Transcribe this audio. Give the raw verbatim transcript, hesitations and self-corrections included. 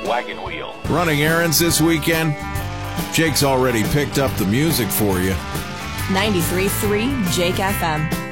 Wagon Wheel. Running errands this weekend? Jake's already picked up the music for you. ninety-three point three Jake F M.